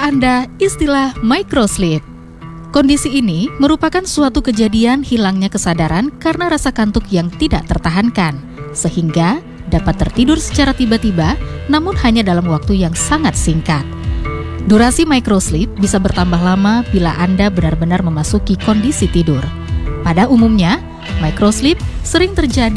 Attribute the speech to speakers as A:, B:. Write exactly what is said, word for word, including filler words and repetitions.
A: Tahukah Anda istilah microsleep? Kondisi ini merupakan suatu kejadian hilangnya kesadaran karena rasa kantuk yang tidak tertahankan, sehingga dapat tertidur secara tiba-tiba namun hanya dalam waktu yang sangat singkat. Durasi microsleep bisa bertambah lama bila Anda benar-benar memasuki kondisi tidur. Pada umumnya, microsleep sering terjadi